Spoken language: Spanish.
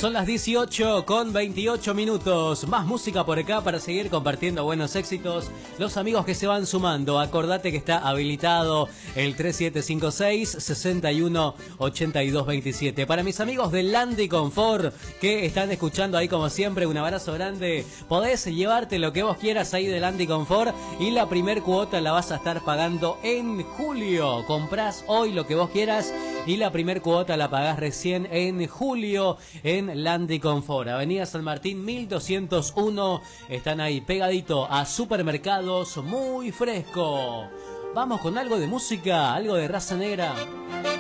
Son las 18 con 28 minutos. Más música por acá para seguir compartiendo buenos éxitos. Los amigos que se van sumando, acordate que está habilitado el 3756-618227. Para mis amigos de Landy Confort que están escuchando ahí como siempre, un abrazo grande. Podés llevarte lo que vos quieras ahí de Landy Confort y la primer cuota la vas a estar pagando en julio. Comprás hoy lo que vos quieras y la primer cuota la pagás recién en julio en Landy Confort. Avenida San Martín 1201. Están ahí pegadito a supermercados Muy Fresco. Vamos con algo de música, algo de Raza Negra.